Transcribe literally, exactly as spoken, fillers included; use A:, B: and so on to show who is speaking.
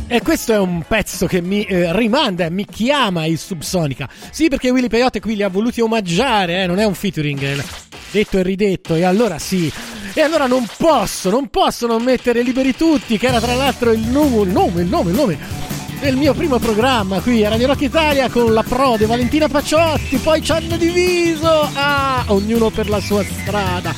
A: E questo è un pezzo che mi eh, rimanda, mi chiama il Subsonica. Sì, perché Willy Peyote qui li ha voluti omaggiare, eh, non è un featuring, eh, detto e ridetto, e allora sì. E allora non posso, non posso non mettere Liberi Tutti, che era tra l'altro il nome, il nome, il nome, il nome del mio primo programma qui a Radio Rock Italia, con la prode Valentina Paciotti. Poi ci hanno diviso, ah, ognuno per la sua strada.